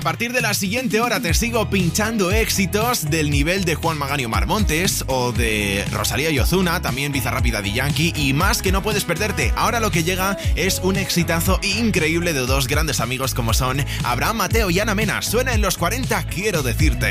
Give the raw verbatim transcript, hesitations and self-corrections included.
partir de la siguiente hora te sigo pinchando éxitos del nivel de Juan Magán y Omar Montes o de Rosalía y Ozuna, también Bizarrap y Daddy Yankee y más que no puedes perderte. Ahora lo que llega es un exitazo increíble de dos grandes amigos como son Abraham Mateo y Ana Mena. Suena en los cuarenta, quiero decirte.